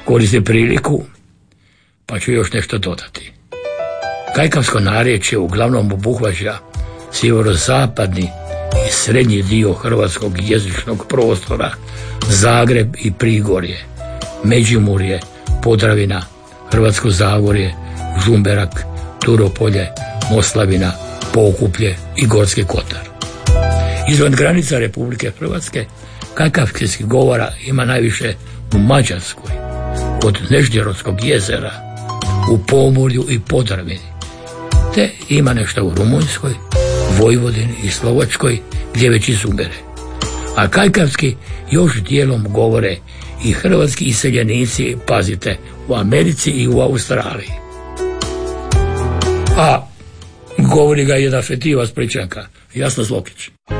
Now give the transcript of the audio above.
Koristim priliku, pa ću još nešto dodati. Kajkavsko narječje uglavnom obuhvaća sjeverozapadni i srednji dio hrvatskog jezičnog prostora, Zagreb i Prigorje, Međimurje, Podravina, Hrvatsko Zagorje, Žumberak, Turopolje, Moslavina, Pokuplje i Gorski kotar. Izvan granica Republike Hrvatske kajkavskih govora ima najviše u Mađarskoj, kod Neždjerovskog jezera, u Pomorju i Podravini, te ima nešto u Rumunjskoj, Vojvodini i Slovačkoj gdje već izumire. A kajkavski još dijelom govore i hrvatski iseljenici, pazite, u Americi i u Australiji. A govori ga jedna fetiva Splićanka, Jasna Zlokić.